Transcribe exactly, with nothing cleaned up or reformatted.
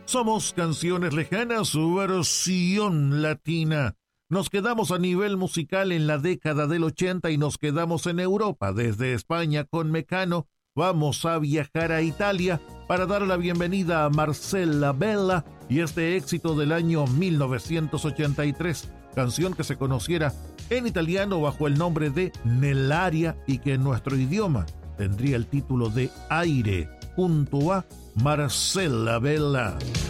Somos Canciones Lejanas, su versión latina. Nos quedamos a nivel musical en la década del ochenta y nos quedamos en Europa. Desde España con Mecano vamos a viajar a Italia para dar la bienvenida a Marcella Bella y este éxito del año mil novecientos ochenta y tres, canción que se conociera en italiano bajo el nombre de Nell'aria y que en nuestro idioma tendría el título de Aire, junto a Marcella Bella.